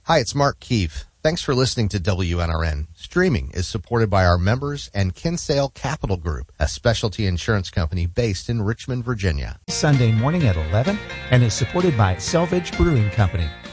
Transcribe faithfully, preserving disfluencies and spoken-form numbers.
Hi, it's Mark Keefe. Thanks for listening to W N R N. Streaming is supported by our members and Kinsale Capital Group, a specialty insurance company based in Richmond, Virginia. Sunday morning at eleven and is supported by Selvage Brewing Company.